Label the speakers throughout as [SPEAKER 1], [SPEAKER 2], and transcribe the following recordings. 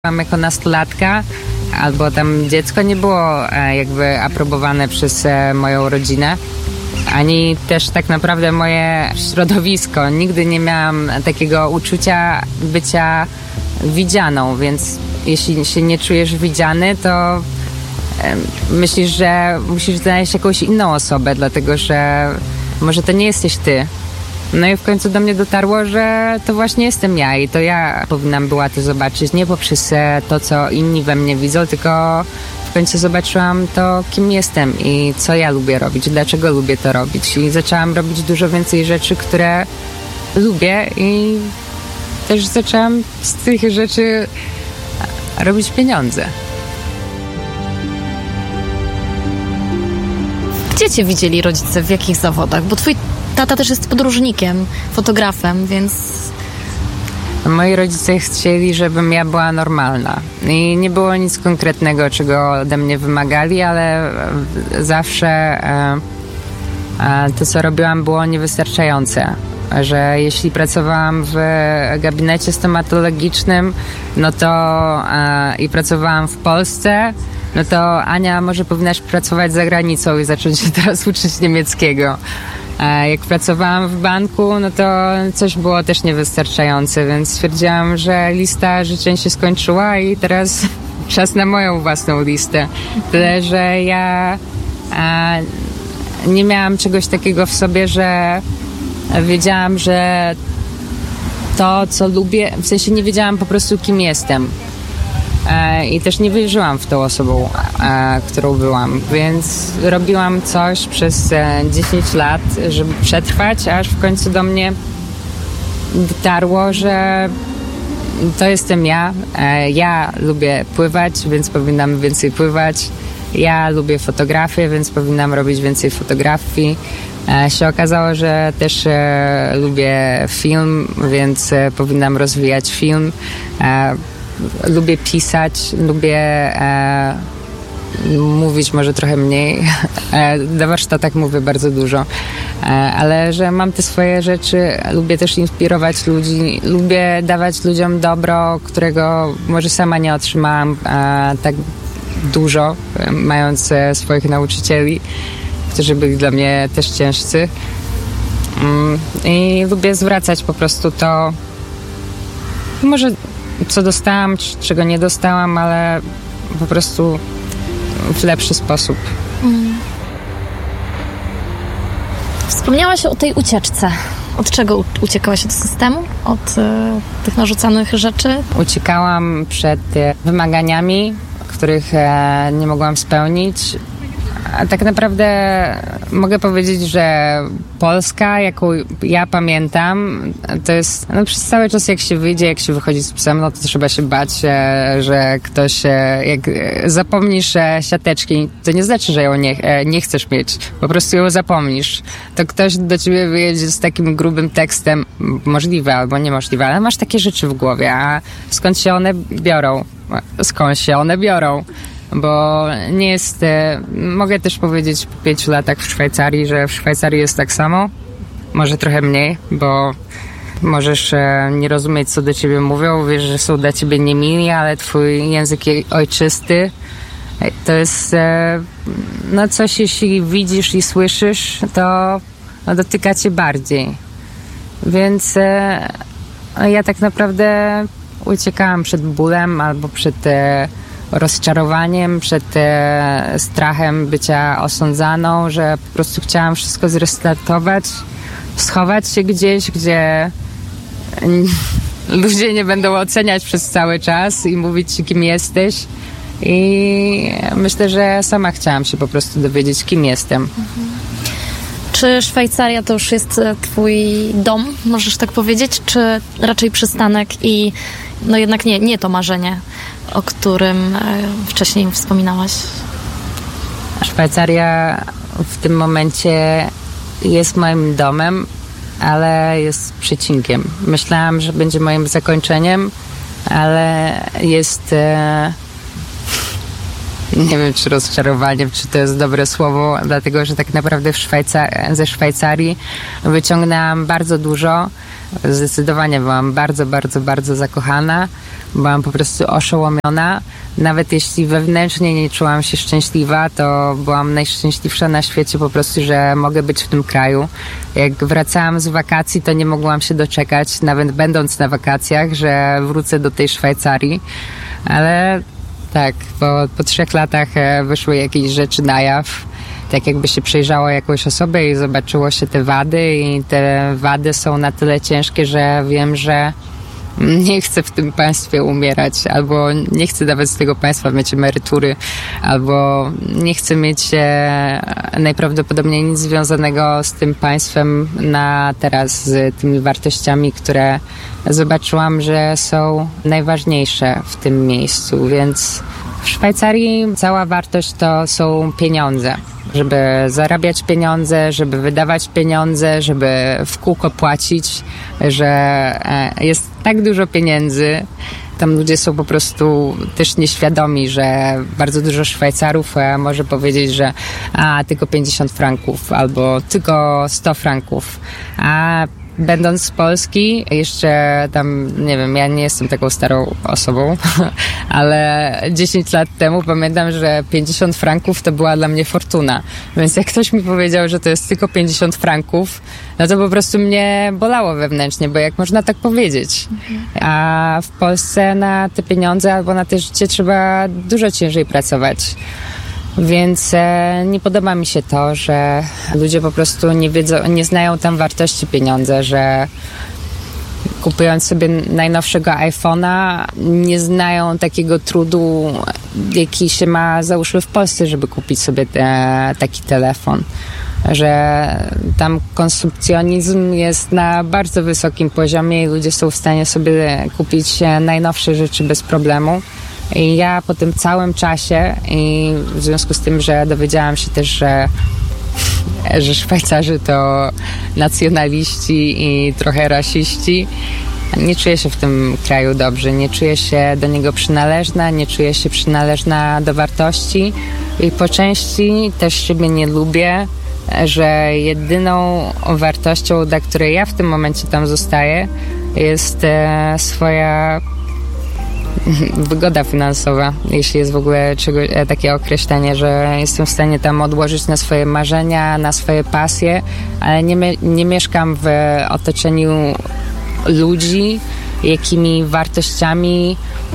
[SPEAKER 1] Jako nastolatka albo tam dziecko nie było jakby aprobowane przez moją rodzinę, ani też tak naprawdę moje środowisko. Nigdy nie miałam takiego uczucia bycia widzianą, więc jeśli się nie czujesz widziany, to myślisz, że musisz znaleźć jakąś inną osobę, dlatego że może to nie jesteś ty. No i w końcu do mnie dotarło, że to właśnie jestem ja i to ja powinnam była to zobaczyć, nie poprzez to, co inni we mnie widzą, tylko w końcu zobaczyłam to, kim jestem i co ja lubię robić, dlaczego lubię to robić. I zaczęłam robić dużo więcej rzeczy, które lubię i też zaczęłam z tych rzeczy robić pieniądze.
[SPEAKER 2] Gdzie cię widzieli rodzice, w jakich zawodach? Bo twój tata też jest podróżnikiem, fotografem, więc...
[SPEAKER 1] Moi rodzice chcieli, żebym ja była normalna. I nie było nic konkretnego, czego ode mnie wymagali, ale zawsze to, co robiłam, było niewystarczające. Że jeśli pracowałam w gabinecie stomatologicznym, no to i pracowałam w Polsce, no to Ania, może powinnaś pracować za granicą i zacząć się teraz uczyć niemieckiego. Jak pracowałam w banku, no to coś było też niewystarczające, więc stwierdziłam, że lista życzeń się skończyła i teraz czas na moją własną listę. Tyle, że ja nie miałam czegoś takiego w sobie, że wiedziałam, że to, co lubię, w sensie nie wiedziałam po prostu, kim jestem. I też nie wierzyłam w tą osobą, którą byłam, więc robiłam coś przez 10 lat, żeby przetrwać, aż w końcu do mnie dotarło, że to jestem ja. Ja lubię pływać, więc powinnam więcej pływać. Ja lubię fotografię, więc powinnam robić więcej fotografii. Się okazało, że też lubię film, więc powinnam rozwijać film. Lubię pisać, lubię mówić może trochę mniej. Na warsztatach mówię bardzo dużo, ale że mam te swoje rzeczy, lubię też inspirować ludzi, lubię dawać ludziom dobro, którego może sama nie otrzymałam tak dużo, mając swoich nauczycieli, którzy byli dla mnie też ciężcy. I lubię zwracać po prostu to, może co dostałam, czego nie dostałam, ale po prostu w lepszy sposób.
[SPEAKER 2] Wspomniałaś o tej ucieczce. Od czego uciekałaś? Od systemu? Od tych narzucanych rzeczy?
[SPEAKER 1] Uciekałam przed wymaganiami, których nie mogłam spełnić. A tak naprawdę mogę powiedzieć, że Polska, jaką ja pamiętam, to jest, no przez cały czas jak się wyjdzie, jak się wychodzi z psem, no to trzeba się bać, że ktoś, jak zapomnisz siateczki, to nie znaczy, że ją nie chcesz mieć, po prostu ją zapomnisz. To ktoś do ciebie wyjedzie z takim grubym tekstem, możliwe albo niemożliwe, ale masz takie rzeczy w głowie, a skąd się one biorą? Skąd się one biorą? Bo nie jest... Mogę też powiedzieć po 5 latach w Szwajcarii, że w Szwajcarii jest tak samo. Może trochę mniej, bo możesz nie rozumieć, co do ciebie mówią. Wiesz, że są dla ciebie niemili, ale twój język ojczysty to jest... No coś, jeśli widzisz i słyszysz, to dotyka cię bardziej. Więc ja tak naprawdę uciekałam przed bólem albo przed... rozczarowaniem, przed strachem bycia osądzaną, że po prostu chciałam wszystko zrestartować, schować się gdzieś, gdzie ludzie nie będą oceniać przez cały czas i mówić ci, kim jesteś. I myślę, że sama chciałam się po prostu dowiedzieć, kim jestem.
[SPEAKER 2] Czy Szwajcaria to już jest twój dom, możesz tak powiedzieć, czy raczej przystanek i no jednak nie to marzenie, o którym wcześniej wspominałaś?
[SPEAKER 1] Szwajcaria w tym momencie jest moim domem, ale jest przecinkiem. Myślałam, że będzie moim zakończeniem, ale jest nie wiem, czy rozczarowaniem, czy to jest dobre słowo, dlatego, że tak naprawdę ze Szwajcarii wyciągnęłam bardzo dużo. Zdecydowanie byłam bardzo, bardzo, bardzo zakochana. Byłam po prostu oszołomiona. Nawet jeśli wewnętrznie nie czułam się szczęśliwa, to byłam najszczęśliwsza na świecie po prostu, że mogę być w tym kraju. Jak wracałam z wakacji, to nie mogłam się doczekać, nawet będąc na wakacjach, że wrócę do tej Szwajcarii. Ale tak, po 3 latach wyszły jakieś rzeczy na jaw. Tak jakby się przejrzało jakąś osobę i zobaczyło się te wady i te wady są na tyle ciężkie, że wiem, że nie chcę w tym państwie umierać, albo nie chcę nawet z tego państwa mieć emerytury, albo nie chcę mieć najprawdopodobniej nic związanego z tym państwem na teraz, z tymi wartościami, które zobaczyłam, że są najważniejsze w tym miejscu, więc w Szwajcarii cała wartość to są pieniądze. Żeby zarabiać pieniądze, żeby wydawać pieniądze, żeby w kółko płacić, że jest tak dużo pieniędzy. Tam ludzie są po prostu też nieświadomi, że bardzo dużo Szwajcarów może powiedzieć, że tylko 50 franków albo tylko 100 franków. A będąc z Polski, jeszcze tam, nie wiem, ja nie jestem taką starą osobą, ale 10 lat temu pamiętam, że 50 franków to była dla mnie fortuna. Więc jak ktoś mi powiedział, że to jest tylko 50 franków, no to po prostu mnie bolało wewnętrznie, bo jak można tak powiedzieć? A w Polsce na te pieniądze albo na te życie trzeba dużo ciężej pracować. Więc nie podoba mi się to, że ludzie po prostu nie wiedzą, nie znają tam wartości pieniądza, że kupując sobie najnowszego iPhone'a nie znają takiego trudu, jaki się ma załóżmy w Polsce, żeby kupić sobie taki telefon. Że tam konsumpcjonizm jest na bardzo wysokim poziomie i ludzie są w stanie sobie kupić najnowsze rzeczy bez problemu. I ja po tym całym czasie i w związku z tym, że dowiedziałam się też, że Szwajcarzy to nacjonaliści i trochę rasiści, nie czuję się w tym kraju dobrze, nie czuję się do niego przynależna, nie czuję się przynależna do wartości i po części też siebie nie lubię, że jedyną wartością, dla której ja w tym momencie tam zostaję, jest swoja wygoda finansowa, jeśli jest w ogóle takie określenie, że jestem w stanie tam odłożyć na swoje marzenia, na swoje pasje, ale nie mieszkam w otoczeniu ludzi, jakimi wartościami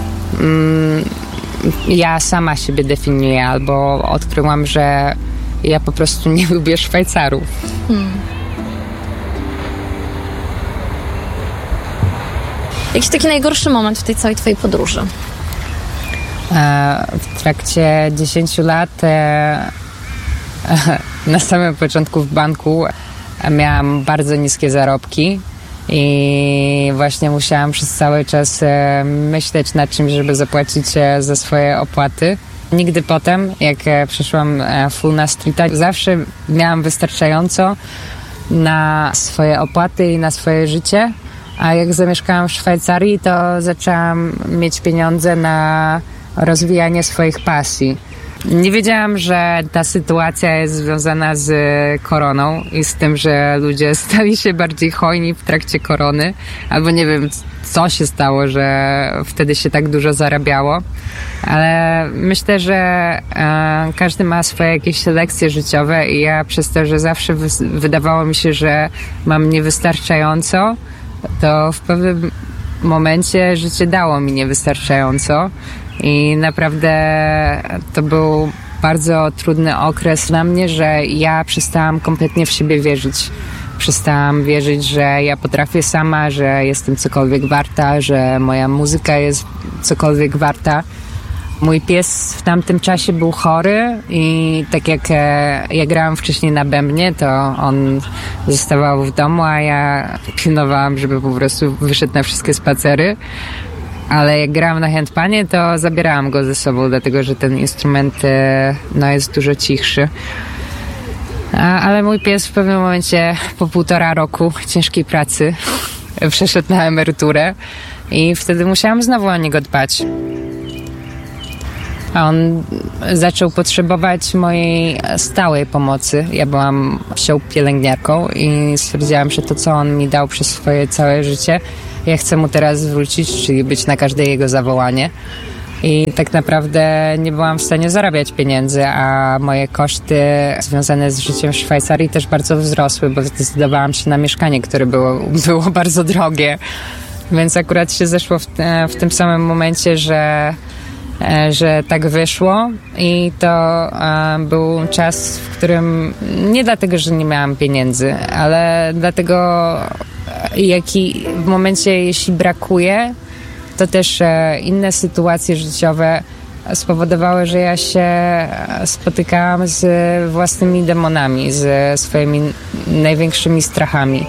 [SPEAKER 1] ja sama siebie definiuję, albo odkryłam, że ja po prostu nie lubię Szwajcarów.
[SPEAKER 2] Jakiś taki najgorszy moment w tej całej twojej podróży?
[SPEAKER 1] W trakcie 10 lat na samym początku w banku miałam bardzo niskie zarobki i właśnie musiałam przez cały czas myśleć nad czymś, żeby zapłacić za swoje opłaty. Nigdy potem, jak przeszłam full na streeta, zawsze miałam wystarczająco na swoje opłaty i na swoje życie. A jak zamieszkałam w Szwajcarii, to zaczęłam mieć pieniądze na rozwijanie swoich pasji. Nie wiedziałam, że ta sytuacja jest związana z koroną i z tym, że ludzie stali się bardziej hojni w trakcie korony. Albo nie wiem, co się stało, że wtedy się tak dużo zarabiało. Ale myślę, że każdy ma swoje jakieś lekcje życiowe i ja przez to, że zawsze wydawało mi się, że mam niewystarczająco, to w pewnym momencie życie dało mi niewystarczająco i naprawdę to był bardzo trudny okres dla mnie, że ja przestałam kompletnie w siebie wierzyć. Przestałam wierzyć, że ja potrafię sama, że jestem cokolwiek warta, że moja muzyka jest cokolwiek warta. Mój pies w tamtym czasie był chory i tak jak ja grałam wcześniej na bębnie, to on zostawał w domu, a ja pilnowałam, żeby po prostu wyszedł na wszystkie spacery. Ale jak grałam na handpanie, to zabierałam go ze sobą, dlatego że ten instrument jest dużo cichszy. Ale mój pies w pewnym momencie po 1,5 roku ciężkiej pracy przeszedł na emeryturę i wtedy musiałam znowu o niego dbać. A on zaczął potrzebować mojej stałej pomocy. Ja byłam psią pielęgniarką i stwierdziłam, że to, co on mi dał przez swoje całe życie, ja chcę mu teraz zwrócić, czyli być na każde jego zawołanie. I tak naprawdę nie byłam w stanie zarabiać pieniędzy, a moje koszty związane z życiem w Szwajcarii też bardzo wzrosły, bo zdecydowałam się na mieszkanie, które było bardzo drogie. Więc akurat się zeszło w tym samym momencie, że tak wyszło i to był czas, w którym nie dlatego, że nie miałam pieniędzy, ale dlatego, w momencie, jeśli brakuje, to też inne sytuacje życiowe spowodowały, że ja się spotykałam z własnymi demonami, ze swoimi największymi strachami.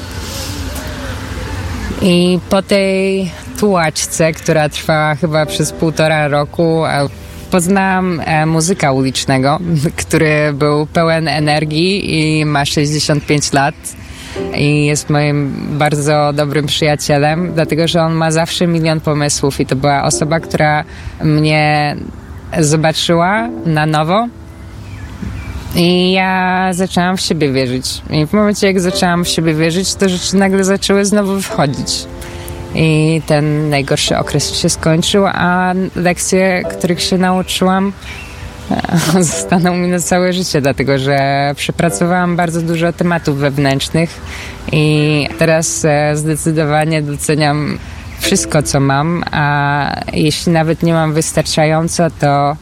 [SPEAKER 1] I po tej tułaczce, która trwała chyba przez 1,5 roku, poznałam muzyka ulicznego, który był pełen energii i ma 65 lat. I jest moim bardzo dobrym przyjacielem, dlatego że on ma zawsze milion pomysłów i to była osoba, która mnie zobaczyła na nowo i ja zaczęłam w siebie wierzyć. I w momencie, jak zaczęłam w siebie wierzyć, to rzeczy nagle zaczęły znowu wychodzić. I ten najgorszy okres się skończył, a lekcje, których się nauczyłam, zostaną mi na całe życie, dlatego że przepracowałam bardzo dużo tematów wewnętrznych i teraz zdecydowanie doceniam wszystko, co mam, a jeśli nawet nie mam wystarczająco, to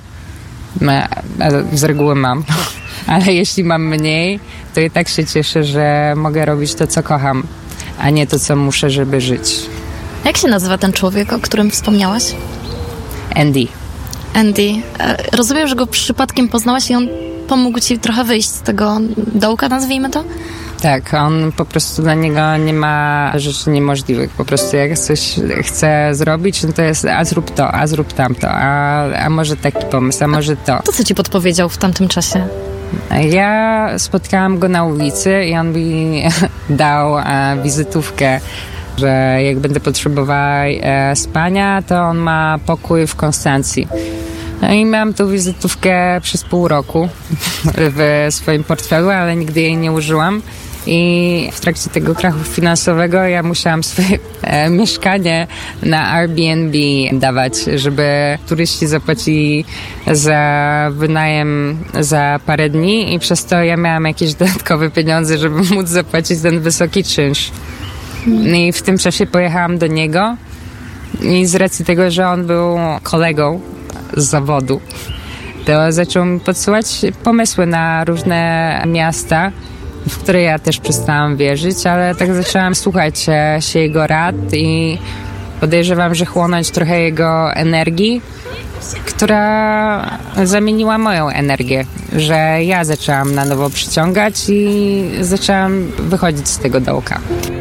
[SPEAKER 1] z reguły mam, ale jeśli mam mniej, to i tak się cieszę, że mogę robić to, co kocham, a nie to, co muszę, żeby żyć.
[SPEAKER 2] Jak się nazywa ten człowiek, o którym wspomniałaś?
[SPEAKER 1] Andy. Rozumiem, że go przypadkiem poznałaś i on pomógł ci trochę wyjść z tego dołka, nazwijmy to? Tak, on po prostu, dla niego nie ma rzeczy niemożliwych. Po prostu jak coś chce zrobić, no to jest a zrób to, a zrób tamto, a może taki pomysł, a może to. To co ci podpowiedział w tamtym czasie? Ja spotkałam go na ulicy i on mi dał wizytówkę, że jak będę potrzebowała spania, to on ma pokój w Konstancji. No i miałam tą wizytówkę przez 0,5 roku w swoim portfelu, ale nigdy jej nie użyłam. I w trakcie tego krachu finansowego ja musiałam swoje mieszkanie na Airbnb dawać, żeby turyści zapłacili za wynajem za parę dni i przez to ja miałam jakieś dodatkowe pieniądze, żeby móc zapłacić ten wysoki czynsz. I w tym czasie pojechałam do niego i z racji tego, że on był kolegą z zawodu, to zaczął mi podsyłać pomysły na różne miasta, w które ja też przestałam wierzyć, ale tak zaczęłam słuchać się jego rad i podejrzewam, że chłonąć trochę jego energii, która zamieniła moją energię, że ja zaczęłam na nowo przyciągać i zaczęłam wychodzić z tego dołka.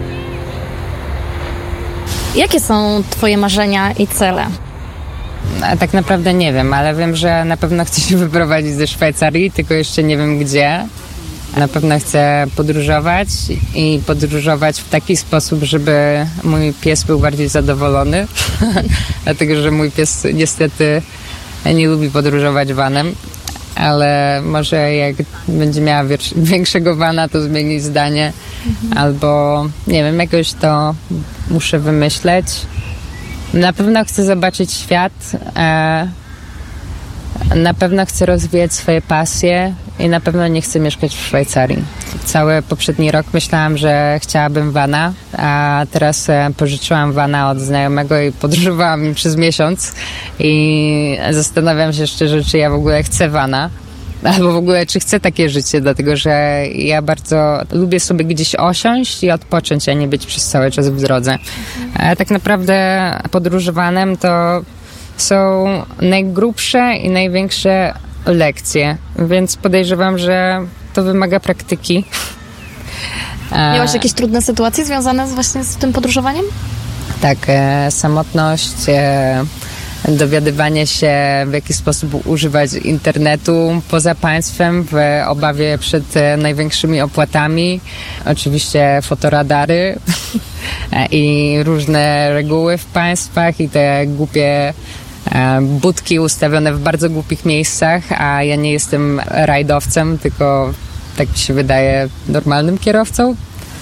[SPEAKER 1] Jakie są twoje marzenia i cele? Tak naprawdę nie wiem, ale wiem, że na pewno chcę się wyprowadzić ze Szwajcarii, tylko jeszcze nie wiem gdzie. Na pewno chcę podróżować i podróżować w taki sposób, żeby mój pies był bardziej zadowolony, dlatego że mój pies niestety nie lubi podróżować vanem, ale może jak będzie miała większego vana, to zmieni zdanie, albo nie wiem, jakoś to muszę wymyśleć. Na pewno chcę zobaczyć świat, na pewno chcę rozwijać swoje pasje i na pewno nie chcę mieszkać w Szwajcarii. Cały poprzedni rok myślałam, że chciałabym vana, a teraz pożyczyłam vana od znajomego i podróżowałam nim przez miesiąc i zastanawiam się szczerze, czy ja w ogóle chcę vana. Albo w ogóle, czy chcę takie życie, dlatego że ja bardzo lubię sobie gdzieś osiąść i odpocząć, a nie być przez cały czas w drodze. A tak naprawdę podróże vanem to są najgrubsze i największe lekcje, więc podejrzewam, że to wymaga praktyki. Miałaś jakieś trudne sytuacje związane właśnie z tym podróżowaniem? Tak, samotność, dowiadywanie się, w jaki sposób używać internetu poza państwem w obawie przed największymi opłatami. Oczywiście fotoradary i różne reguły w państwach i te głupie budki ustawione w bardzo głupich miejscach, a ja nie jestem rajdowcem, tylko tak mi się wydaje normalnym kierowcą.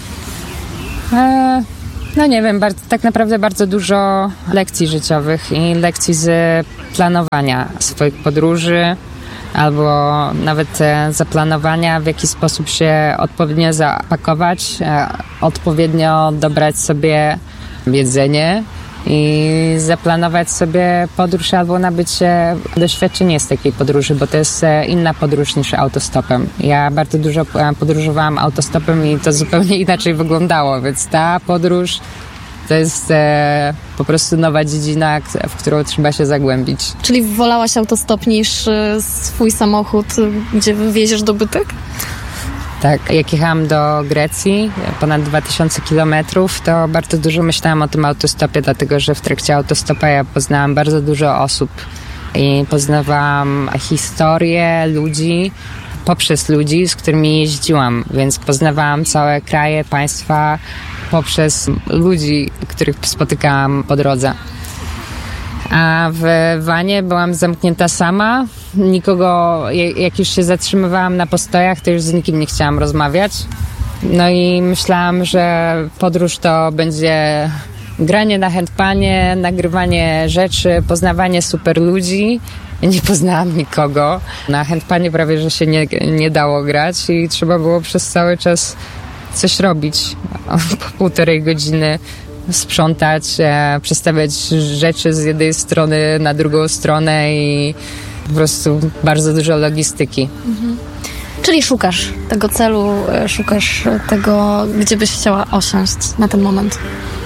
[SPEAKER 1] No nie wiem, tak naprawdę bardzo dużo lekcji życiowych i lekcji z planowania swoich podróży albo nawet zaplanowania, w jaki sposób się odpowiednio zapakować, odpowiednio dobrać sobie jedzenie i zaplanować sobie podróż albo nabycie doświadczenie z takiej podróży, bo to jest inna podróż niż autostopem. Ja bardzo dużo podróżowałam autostopem i to zupełnie inaczej wyglądało, więc ta podróż to jest po prostu nowa dziedzina, w którą trzeba się zagłębić.
[SPEAKER 2] Czyli wolałaś autostop niż swój samochód, gdzie wywieziesz dobytek?
[SPEAKER 1] Tak, jak jechałam do Grecji, ponad 2000 kilometrów, to bardzo dużo myślałam o tym autostopie, dlatego że w trakcie autostopa ja poznałam bardzo dużo osób i poznawałam historię ludzi poprzez ludzi, z którymi jeździłam, więc poznawałam całe kraje, państwa poprzez ludzi, których spotykałam po drodze. A w vanie byłam zamknięta sama. Nikogo, jak już się zatrzymywałam na postojach, to już z nikim nie chciałam rozmawiać. No i myślałam, że podróż to będzie granie na handpanie, nagrywanie rzeczy, poznawanie super ludzi. Nie poznałam nikogo. Na handpanie prawie, że się nie dało grać i trzeba było przez cały czas coś robić. Po 1,5 godziny sprzątać, przestawiać rzeczy z jednej strony na drugą stronę i po prostu bardzo dużo logistyki.
[SPEAKER 2] Mhm. Czyli szukasz tego celu, szukasz tego, gdzie byś chciała osiąść na ten moment.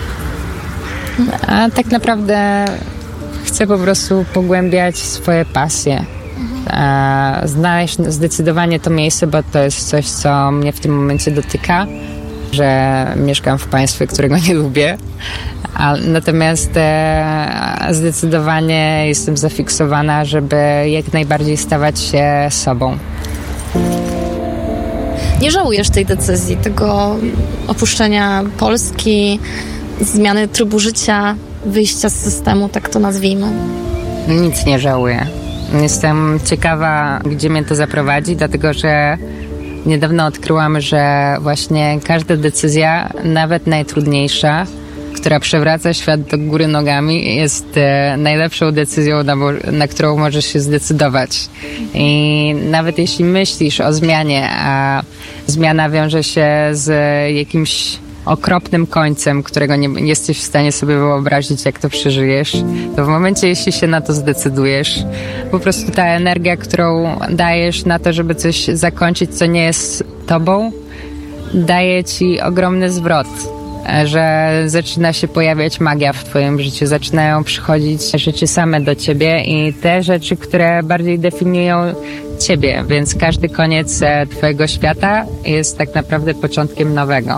[SPEAKER 1] A tak naprawdę chcę po prostu pogłębiać swoje pasje. Znaleźć zdecydowanie to miejsce, bo to jest coś, co mnie w tym momencie dotyka, że mieszkam w państwie, którego nie lubię. Natomiast zdecydowanie jestem zafiksowana, żeby jak najbardziej stawać się sobą.
[SPEAKER 2] Nie żałujesz tej decyzji, tego opuszczenia Polski, zmiany trybu życia, wyjścia z systemu, tak to nazwijmy?
[SPEAKER 1] Nic nie żałuję. Jestem ciekawa, gdzie mnie to zaprowadzi, dlatego że niedawno odkryłam, że właśnie każda decyzja, nawet najtrudniejsza, która przewraca świat do góry nogami, jest najlepszą decyzją, na którą możesz się zdecydować. I nawet jeśli myślisz o zmianie, a zmiana wiąże się z jakimś okropnym końcem, którego nie jesteś w stanie sobie wyobrazić, jak to przeżyjesz, to w momencie, jeśli się na to zdecydujesz, po prostu ta energia, którą dajesz na to, żeby coś zakończyć, co nie jest tobą, daje ci ogromny zwrot, że zaczyna się pojawiać magia w twoim życiu, zaczynają przychodzić rzeczy same do ciebie i te rzeczy, które bardziej definiują ciebie, więc każdy koniec twojego świata jest tak naprawdę początkiem nowego.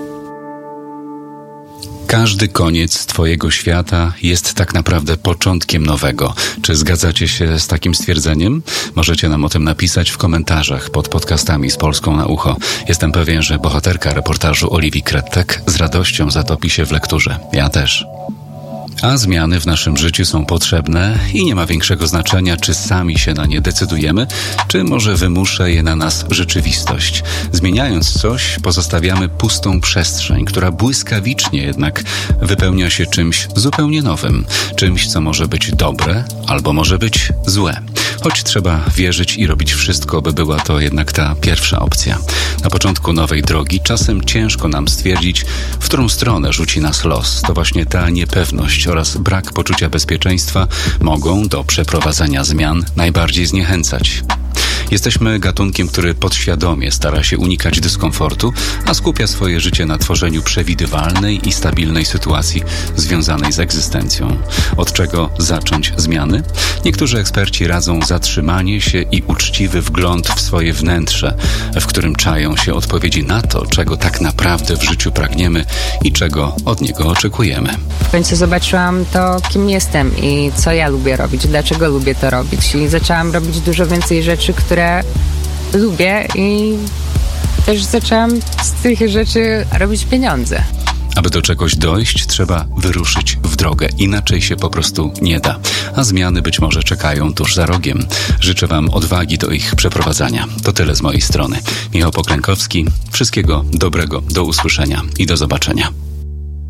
[SPEAKER 3] Każdy koniec twojego świata jest tak naprawdę początkiem nowego. Czy zgadzacie się z takim stwierdzeniem? Możecie nam o tym napisać w komentarzach pod podcastami z Polską na ucho. Jestem pewien, że bohaterka reportażu Oliwii Krettek z radością zatopi się w lekturze. Ja też. A zmiany w naszym życiu są potrzebne i nie ma większego znaczenia, czy sami się na nie decydujemy, czy może wymusza je na nas rzeczywistość. Zmieniając coś, pozostawiamy pustą przestrzeń, która błyskawicznie jednak wypełnia się czymś zupełnie nowym. Czymś, co może być dobre, albo może być złe. Choć trzeba wierzyć i robić wszystko, by była to jednak ta pierwsza opcja. Na początku nowej drogi czasem ciężko nam stwierdzić, w którą stronę rzuci nas los. To właśnie ta niepewność oraz brak poczucia bezpieczeństwa mogą do przeprowadzania zmian najbardziej zniechęcać. Jesteśmy gatunkiem, który podświadomie stara się unikać dyskomfortu, a skupia swoje życie na tworzeniu przewidywalnej i stabilnej sytuacji związanej z egzystencją. Od czego zacząć zmiany? Niektórzy eksperci radzą zatrzymanie się i uczciwy wgląd w swoje wnętrze, w którym czają się odpowiedzi na to, czego tak naprawdę w życiu pragniemy i czego od niego oczekujemy.
[SPEAKER 1] W końcu zobaczyłam to, kim jestem i co ja lubię robić, dlaczego lubię to robić i zaczęłam robić dużo więcej rzeczy, które lubię i też zaczęłam z tych rzeczy robić pieniądze.
[SPEAKER 3] Aby do czegoś dojść, trzeba wyruszyć w drogę. Inaczej się po prostu nie da. A zmiany być może czekają tuż za rogiem. Życzę Wam odwagi do ich przeprowadzania. To tyle z mojej strony. Michał Poklękowski. Wszystkiego dobrego. Do usłyszenia i do zobaczenia.